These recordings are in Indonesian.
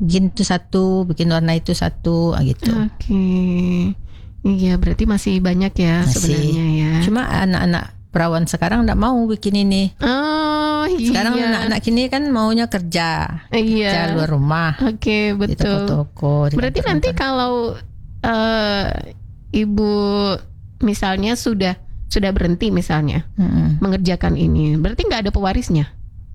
bikin itu satu, bikin warna itu satu, gitu. Oke. Iya, berarti masih banyak ya Masih. sebenarnya ya. Cuma anak-anak perawan sekarang nggak mau bikin ini. Oh iya. Sekarang anak-anak kini kan maunya kerja luar rumah. Oke, Di betul. toko-toko. di Berarti nanti kantor-kantor. kalau ibu misalnya sudah berhenti misalnya mengerjakan ini, berarti nggak ada pewarisnya?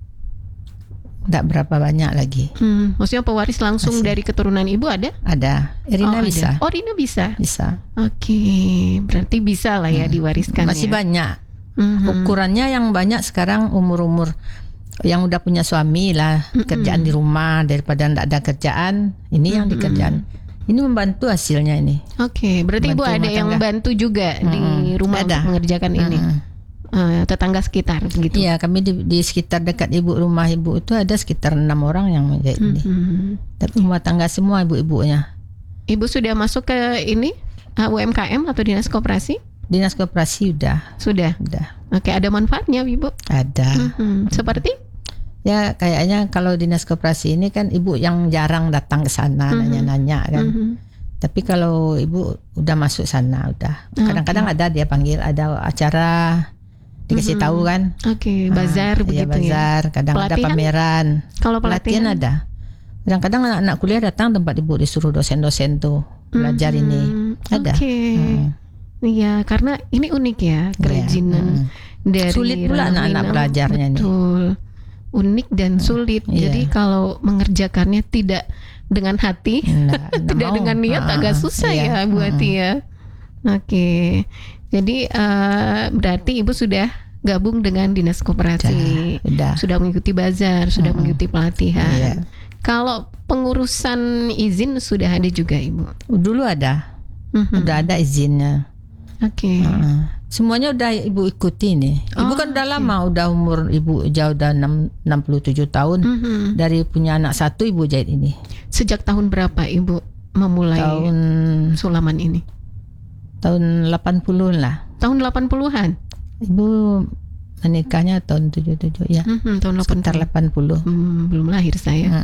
Nggak berapa banyak lagi. Maksudnya pewaris langsung Masih. dari keturunan ibu ada? Ada. Irina bisa. Ada. Oh, Rina bisa. Bisa. Oke, berarti bisa lah ya diwariskan. Masih ya. banyak. Ukurannya yang banyak sekarang umur-umur yang udah punya suami lah, kerjaan di rumah daripada nggak ada kerjaan, ini yang dikerjaan. Ini membantu hasilnya ini. Oke, berarti ibu Bantu ada rumah yang tangga. bantu juga di rumah Ada. untuk mengerjakan ini. Tetangga sekitar begitu. Iya, kami di sekitar dekat rumah ibu itu ada sekitar 6 orang yang menjahit ini. Tapi rumah tangga semua ibu-ibunya. Ibu sudah masuk ke ini UMKM atau dinas koperasi? Dinas koperasi udah. Sudah. Oke, ada manfaatnya ibu? Ada. Seperti? Ya kayaknya kalau dinas koperasi ini kan ibu yang jarang datang ke sana nanya-nanya kan. Tapi kalau ibu udah masuk sana udah. Kadang-kadang ada dia panggil, ada acara dikasih tahu kan. Oke, bazar begitu iya, bazar, kadang ada Pelatihan? pameran. Kalau Pelatihan ada. Kadang-kadang anak-anak kuliah datang tempat ibu disuruh dosen-dosen tuh belajar ini. Ada. Oke. Iya, karena ini unik ya kerajinan dari Sulit pula Rana anak-anak Minang. belajarnya ini. Betul. Unik dan sulit. Iya. Jadi kalau mengerjakannya tidak dengan hati, Nggak tidak mau. dengan niat agak susah Iya. ya Bu Ati ya. Oke. Jadi berarti Ibu sudah gabung dengan dinas koperasi. Udah. Sudah mengikuti bazar, sudah mengikuti pelatihan. Iya. Kalau pengurusan izin sudah ada juga Ibu? Dulu ada. Udah ada izinnya. Oke. Semuanya udah ibu ikuti nih. Ibu kan udah lama, udah umur ibu jauh udah 67 tahun. Dari punya anak satu ibu jahit ini. Sejak tahun berapa Ibu memulai Tahun sulaman ini? tahun 80 lah. Tahun 80-an? Ibu menikahnya tahun 77 ya. Tahun 80. Sekitar 80. Belum lahir saya.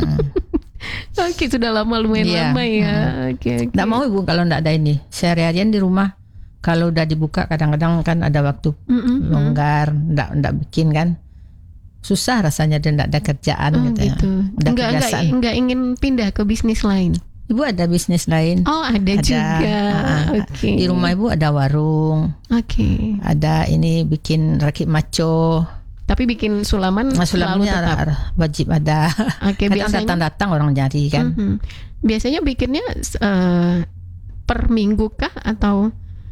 Oke, sudah lama, lumayan Iya. lama ya. Oke. Nggak mau ibu kalau nggak ada ini. Sehari-harian di rumah. Kalau udah dibuka kadang-kadang kan ada waktu longgar, nggak bikin kan. Susah rasanya dan nggak ada kerjaan gitu ya. Udah kebiasaan. Enggak ingin pindah ke bisnis lain. Ibu ada bisnis lain. Oh, ada juga. Oke. Di rumah ibu ada warung. Oke. Ada ini bikin rakit maco. Tapi bikin sulaman selalu Sulamnya tetap. wajib ada. Oke, Kadang biasanya datang-datang orang nyari kan. Biasanya bikinnya per minggu kah atau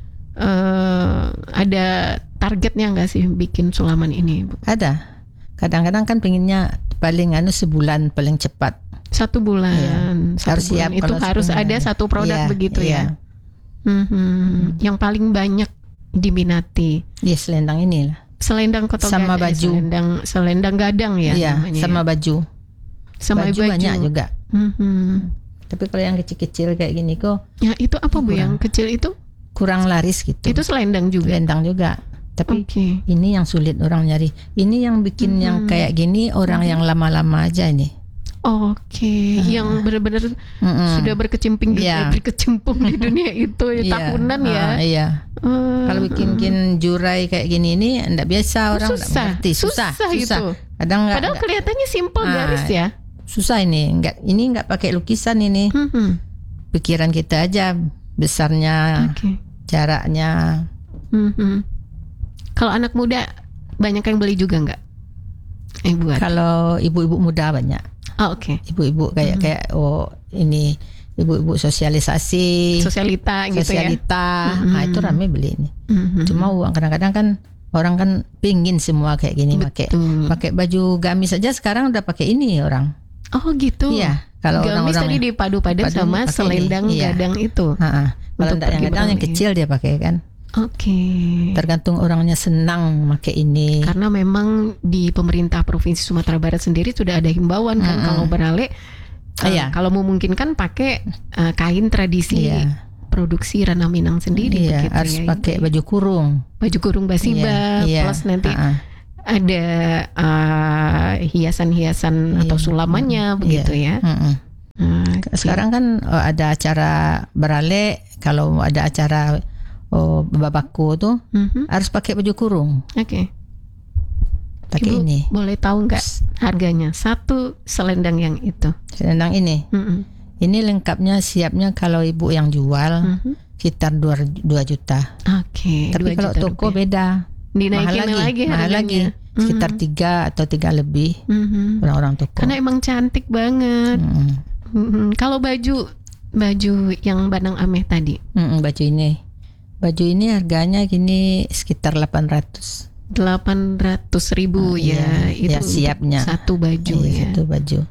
ada targetnya nggak sih bikin sulaman ini, Bu? Ada. Kadang-kadang kan pengennya paling Iya. sebulan paling cepat. 1 bulan. Satu Harus bulan siap itu kalau harus sebulan. ada satu produk Iya, begitu iya. ya. Yang paling banyak diminati Dia selendang ini lah. selendang kotor Sama gadang, baju. selendang gadang ya Iya, namanya sama ya? baju. Sama Baju banyak juga. Tapi kalau yang kecil-kecil kayak gini kok Ya itu apa Bu yang kecil itu? kurang laris gitu. Itu selendang juga. Selendang juga. Tapi Oke. ini yang sulit orang nyari. Ini yang bikin yang kayak gini orang yang lama-lama aja ini. Oke, yang benar-benar sudah berkecimpung Iya. berkecimpung di dunia itu ya, Iya. tahunan ya. Iya. Kalau bikin jurai kayak gini ini enggak biasa orang enggak susah. mengerti. Susah. Itu. Kadang enggak, Padahal kelihatannya simpel garis ya. susah ini. Enggak pakai lukisan ini. Pikiran kita aja besarnya, Oke. jaraknya. Kalau anak muda banyak yang beli juga nggak? Buat. Kalau ibu-ibu muda banyak. Oh, oke. Ibu-ibu kayak ini ibu-ibu sosialisasi, Sosialita gitu ya. sosialita. Nah, itu rame beli ini. Cuma uang kadang-kadang kan orang kan pingin semua kayak gini pakai baju gamis saja sekarang udah pakai ini orang. Oh gitu. Iya. Kalau gamis orang-orang tadi dipadu-padan sama pakai selendang ini. Iya. gadang itu. Kalau enggak yang gadang yang kecil dia pakai kan. Oke. Tergantung orangnya senang pakai ini. Karena memang di pemerintah Provinsi Sumatera Barat sendiri sudah ada himbauan kan kalau beralih kalau memungkinkan pakai kain tradisi produksi Rana Minang sendiri begitu harus ya. pakai baju kurung. Baju kurung basiba plus nanti ada hiasan-hiasan atau sulamannya begitu ya. Sekarang kan ada acara berale, kalau ada acara babako tuh harus pakai baju kurung. Oke. Pakai Ibu ini. boleh tahu nggak harganya satu selendang yang itu? Selendang ini. Ini lengkapnya siapnya kalau ibu yang jual sekitar 2 juta. Oke. Tapi kalau toko beda. Dinaikin mahal lagi. Sekitar 3 atau 3 lebih. Orang-orang toko. Karena emang cantik banget. Kalau baju yang Banang Ameh tadi. Baju ini harganya gini sekitar 800.000 ya. Itu siapnya satu baju ya. Satu baju.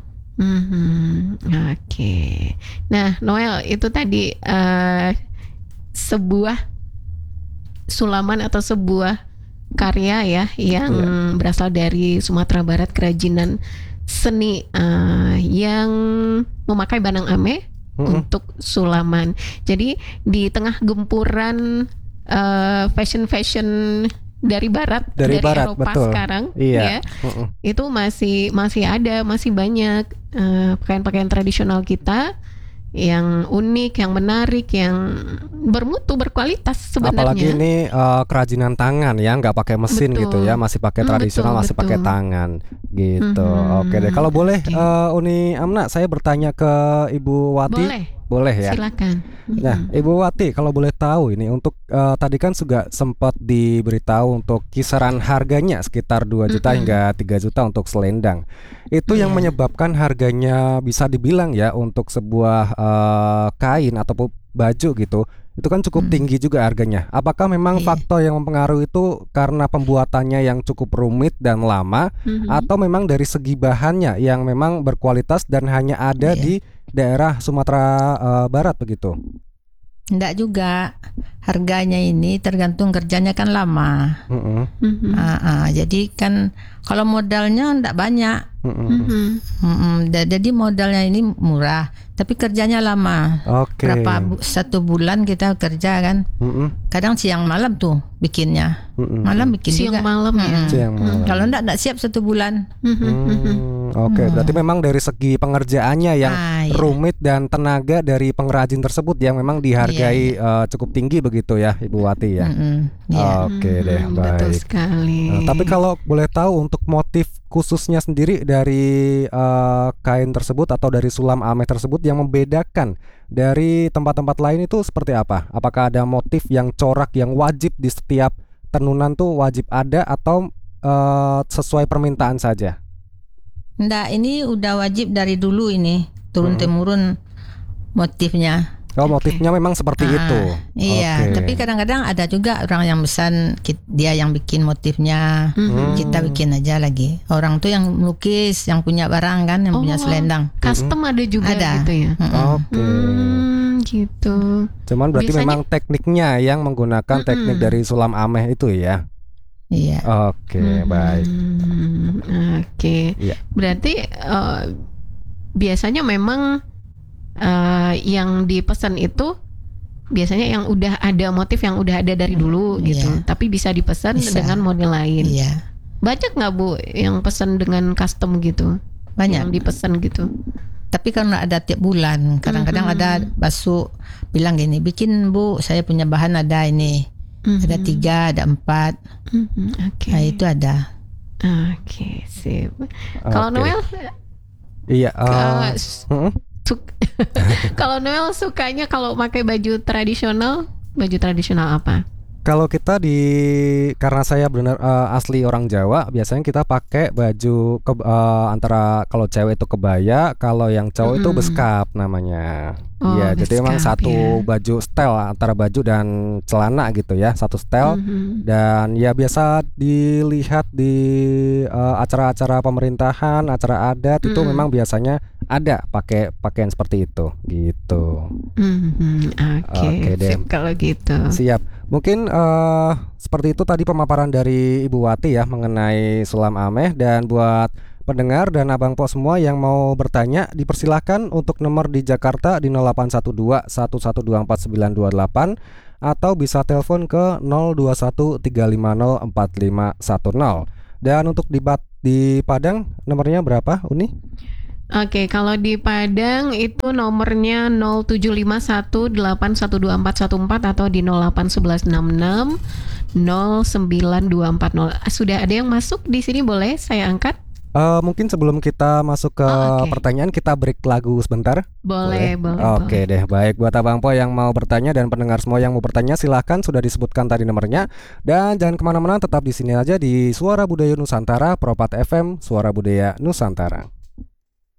Oke. Nah, Noel, itu tadi sebuah sulaman atau sebuah karya ya yang berasal dari Sumatera Barat, kerajinan seni yang memakai Banang Ameh untuk sulaman. Jadi di tengah gempuran fashion dari barat, dari Eropa betul. Sekarang ya itu masih ada, masih banyak pakaian-pakaian tradisional kita yang unik, yang menarik, yang bermutu, berkualitas sebenarnya. Apalagi ini kerajinan tangan ya, nggak pakai mesin gitu ya, masih pakai tradisional, masih pakai tangan gitu. Oke deh, kalau boleh Uni Amna, saya bertanya ke Ibu Wati. Boleh ya. Silakan. Nah, Ibu Wati, kalau boleh tahu ini untuk tadi kan juga sempat diberitahu untuk kisaran harganya sekitar 2 juta hingga 3 juta untuk selendang. Itu yang menyebabkan harganya bisa dibilang ya untuk sebuah kain ataupun baju gitu. Itu kan cukup tinggi juga harganya. Apakah memang faktor yang mempengaruhi itu karena pembuatannya yang cukup rumit dan lama, atau memang dari segi bahannya yang memang berkualitas dan hanya ada di daerah Sumatera Barat begitu? Enggak juga, harganya ini tergantung kerjanya kan lama. Jadi kan kalau modalnya enggak banyak, jadi modalnya ini murah, tapi kerjanya lama. Berapa 1 bulan kita kerja kan? Kadang siang malam tuh bikinnya, malam bikin siang juga. Malam ya. Siang malam. Kalau enggak siap 1 bulan. Berarti memang dari segi pengerjaannya yang rumit dan tenaga dari pengrajin tersebut yang memang dihargai cukup tinggi begitu ya, Ibu Wati ya. Oke deh, baik. Betul sekali. Tapi kalau boleh tahu untuk motif khususnya sendiri dari kain tersebut atau dari sulam Ameh tersebut yang membedakan dari tempat-tempat lain itu seperti apa? Apakah ada motif yang corak yang wajib di setiap tenunan tuh wajib ada atau sesuai permintaan saja? Nggak, ini udah wajib dari dulu ini, turun-temurun motifnya. Oh, motifnya memang seperti itu. Iya, tapi kadang-kadang ada juga orang yang pesan dia yang bikin motifnya, kita bikin aja lagi. Orang tuh yang melukis, yang punya barang kan, yang punya selendang. Custom ada juga gitu ya. Gitu. Cuman berarti memang tekniknya yang menggunakan teknik dari sulam Ameh itu ya. Iya. Oke, baik. Oke. Berarti biasanya memang yang dipesan itu biasanya yang udah ada motif yang udah ada dari dulu gitu. Tapi bisa dipesan dengan model lain. Iya. Banyak nggak Bu yang pesan dengan custom gitu? Banyak. Yang dipesan gitu. Tapi karena ada tiap bulan, kadang-kadang ada basu bilang gini, bikin Bu, saya punya bahan ada ini. Ada 3, ada 4. Nah itu ada. Oke, sip. Kalau Noel? Iya. Kalau Noel sukanya kalau pakai baju tradisional apa? Kalau kita karena saya benar asli orang Jawa, biasanya kita pakai baju antara kalau cewek itu kebaya, kalau yang cowok itu beskap namanya. Iya, jadi memang satu baju setel antara baju dan celana gitu ya, satu setel. Dan ya biasa dilihat di acara-acara pemerintahan, acara adat itu memang biasanya ada pakai pakaian seperti itu gitu. Oke, sip kalau gitu. Siap. Mungkin seperti itu tadi pemaparan dari Ibu Wati ya mengenai sulam Ameh. Dan buat pendengar dan Abang Po semua yang mau bertanya, dipersilahkan untuk nomor di Jakarta di 0812 1124 928 atau bisa telepon ke 021 350 4510. Dan untuk di Padang nomornya berapa, Uni? Oke, kalau di Padang itu nomornya 0751812414 atau di 081166092440. Sudah ada yang masuk di sini, boleh saya angkat? Mungkin sebelum kita masuk ke pertanyaan, kita break lagu sebentar. Boleh. Oke deh, baik. Buat Abang Po yang mau bertanya dan pendengar semua yang mau bertanya, silahkan, sudah disebutkan tadi nomornya. Dan jangan kemana-mana, tetap di sini aja di Suara Budaya Nusantara, Pro 4 FM, Suara Budaya Nusantara.